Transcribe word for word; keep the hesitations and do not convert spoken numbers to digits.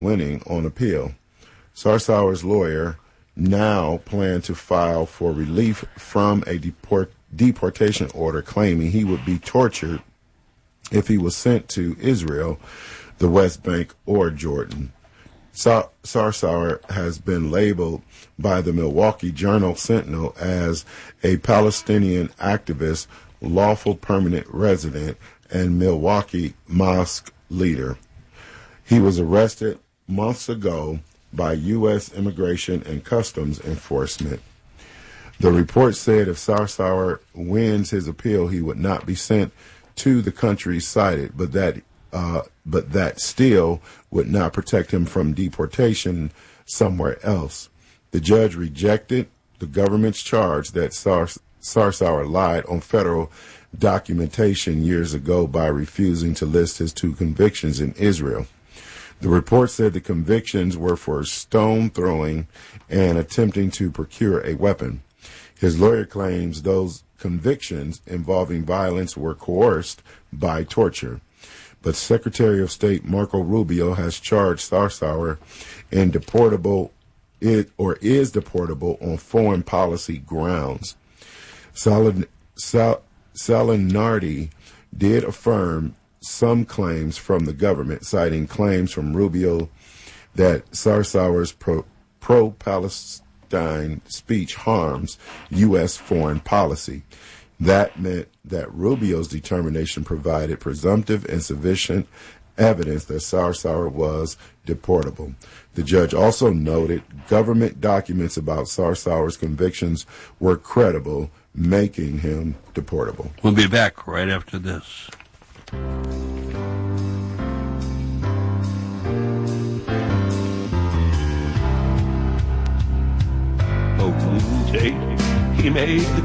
winning on appeal. Sarsauer's lawyer now plan to file for relief from a deport, deportation order, claiming he would be tortured if he was sent to Israel, the West Bank, or Jordan. Sa- Sarsauer has been labeled by the Milwaukee Journal-Sentinel as a Palestinian activist, lawful permanent resident, and Milwaukee mosque leader. He was arrested months ago by U S Immigration and Customs Enforcement. The report said if Sarsauer wins his appeal, he would not be sent to the country cited, but that uh, but that still would not protect him from deportation somewhere else. The judge rejected the government's charge that Sars- Sarsauer lied on federal documentation years ago by refusing to list his two convictions in Israel. The report said the convictions were for stone throwing and attempting to procure a weapon. His lawyer claims those convictions involving violence were coerced by torture. But Secretary of State Marco Rubio has charged Sarsauer in deportable it or is deportable on foreign policy grounds. Salin, Sal, Salinardi did affirm some claims from the government, citing claims from Rubio that Sarsauer's pro, pro-Palestine speech harms U S foreign policy. That meant that Rubio's determination provided presumptive and sufficient evidence that Sarsauer was deportable. The judge also noted government documents about Sarsauer's convictions were credible, making him deportable. We'll be back right after this. Oh, he made the